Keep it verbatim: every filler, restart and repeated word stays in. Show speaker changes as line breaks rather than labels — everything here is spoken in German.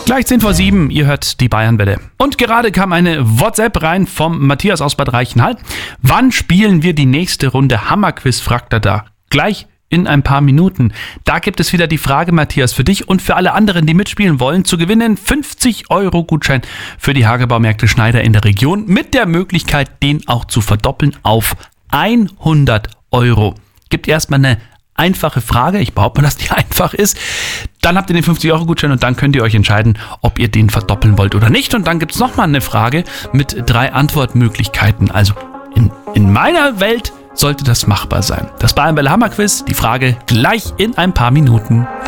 Gleich zehn vor sieben, ihr hört die Bayernwelle. Und gerade kam eine WhatsApp rein vom Matthias aus Bad Reichenhall. Wann spielen wir die nächste Runde Hammerquiz, fragt er da. Gleich in ein paar Minuten. Da gibt es wieder die Frage, Matthias, für dich und für alle anderen, die mitspielen wollen, zu gewinnen fünfzig Euro Gutschein für die Hagebaumärkte Schneider in der Region mit der Möglichkeit, den auch zu verdoppeln auf hundert Euro. Gibt erstmal eine einfache Frage. Ich behaupte mal, dass die einfach ist. Dann habt ihr den fünfzig Euro Gutschein und dann könnt ihr euch entscheiden, ob ihr den verdoppeln wollt oder nicht. Und dann gibt es nochmal eine Frage mit drei Antwortmöglichkeiten. Also in, in meiner Welt sollte das machbar sein. Das Bayernwelle Hammerquiz, die Frage gleich in ein paar Minuten.